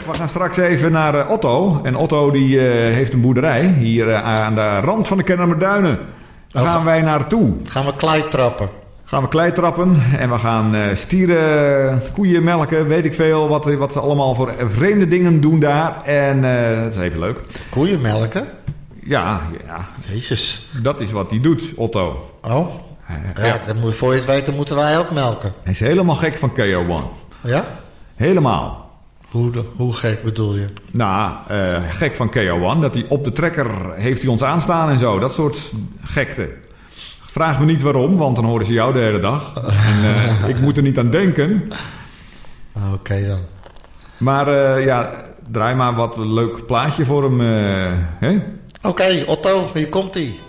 we gaan straks even naar Otto. En Otto die heeft een boerderij hier aan de rand van de Kennemerduinen. Daar gaan wij naartoe. Gaan we klei trappen? Gaan we klei trappen en we gaan stieren, koeien melken, weet ik veel. Wat ze allemaal voor vreemde dingen doen daar. En dat is even leuk. Koeien melken? Ja. Jezus. Dat is wat hij doet, Otto. Oh? Voor je het weten moeten wij ook melken. Hij is helemaal gek van KO1. Ja? Helemaal. Hoe gek bedoel je? Nou, gek van KO1. Dat hij op de trekker heeft hij ons aanstaan en zo. Dat soort gekte. Vraag me niet waarom, want dan horen ze jou de hele dag. En ik moet er niet aan denken. Oké dan. Maar draai maar wat een leuk plaatje voor hem. Oké, Otto, hier komt-ie.